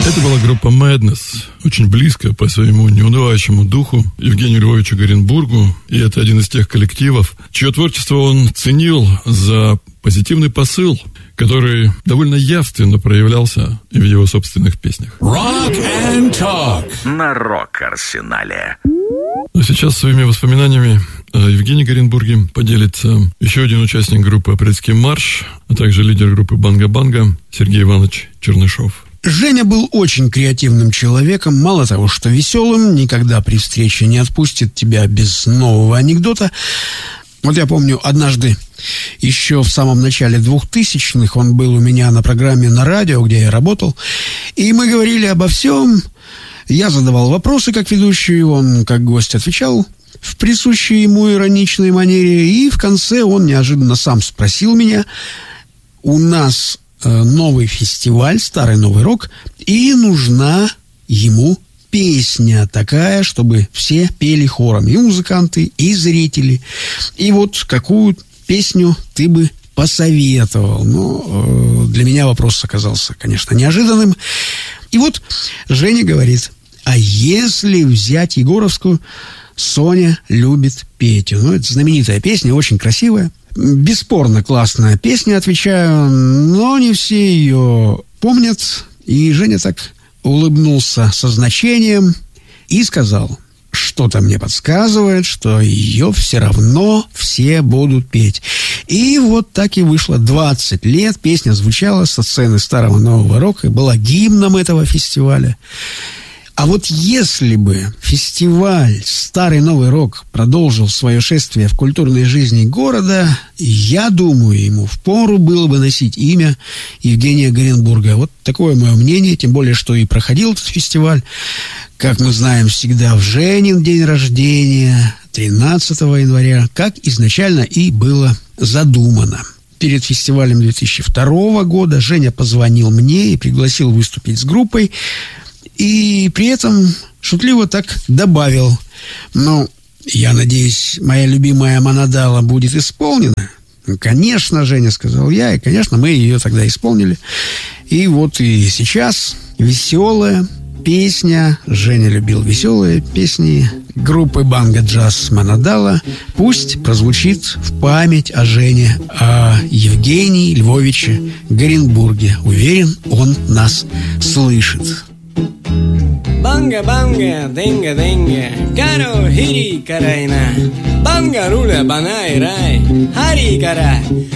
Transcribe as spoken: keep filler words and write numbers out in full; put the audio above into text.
Это была группа Madness, очень близкая по своему неунывающему духу Евгению Львовичу Горенбургу. И это один из тех коллективов, чье творчество он ценил за позитивный посыл, который довольно явственно проявлялся и в его собственных песнях. Rock and Talk на Рок-Арсенале. А сейчас своими воспоминаниями о Евгении Горенбурге поделится еще один участник группы «Апрельский марш», а также лидер группы «Банга-Банга» Сергей Иванович Чернышов. Женя был очень креативным человеком, мало того, что веселым, никогда при встрече не отпустит тебя без нового анекдота. Вот я помню, однажды, еще в самом начале двухтысячных, он был у меня на программе на радио, где я работал, и мы говорили обо всем. Я задавал вопросы как ведущий, он как гость отвечал в присущей ему ироничной манере, и в конце он неожиданно сам спросил меня: у нас новый фестиваль «Старый Новый Рок», и нужна ему песня такая, чтобы все пели хором, и музыканты, и зрители. И вот какую песню ты бы посоветовал? Ну, для меня вопрос оказался, конечно, неожиданным. И вот Женя говорит: а если взять Егоровскую «Соня любит Петю»? Ну, это знаменитая песня, очень красивая. Бесспорно классная песня, отвечаю, но не все ее помнят. И Женя так улыбнулся со значением и сказал: что-то мне подсказывает, что ее все равно все будут петь. И вот так и вышло. двадцать лет песня звучала со сцены Старого Нового Рока и была гимном этого фестиваля. А вот если бы фестиваль «Старый Новый Рок» продолжил свое шествие в культурной жизни города, я думаю, ему впору было бы носить имя Евгения Горенбурга. Вот такое мое мнение, тем более, что и проходил этот фестиваль, как мы знаем, всегда в Женин день рождения, тринадцатого января, как изначально и было задумано. Перед фестивалем две тысячи второго года Женя позвонил мне и пригласил выступить с группой. И при этом шутливо так добавил: ну, я надеюсь, моя любимая «Монодала» будет исполнена. Конечно, Женя, сказал я, и, конечно, мы ее тогда исполнили. И вот и сейчас веселая песня. Женя любил веселые песни группы «Банга Джаз» «Монодала». Пусть прозвучит в память о Жене, о Евгении Львовиче Горенбурге. Уверен, он нас слышит. Banga banga, denga denga, karo hiri karaina. Banga rula banai rai, hari kara.